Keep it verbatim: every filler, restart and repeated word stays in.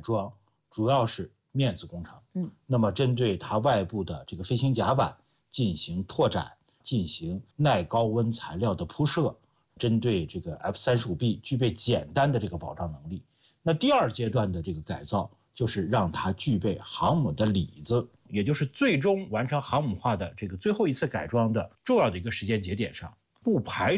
装主要是面子工程。 嗯， 那么针对它外部的这个飞行甲板进行拓展，进行耐高温材料的铺设，针对这个 F 三十五 B 具备简单的这个保障能力。那第二阶段的这个改造就是让它具备航母的里子，也就是最终完成航母化的这个最后一次改装的重要的一个时间节点上，不排